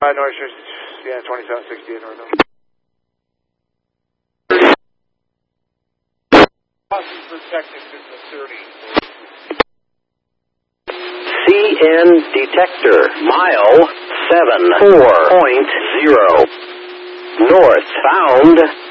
North Shore, yeah, 2768 North. Protected business 30. CN detector, mile 74.0. North, found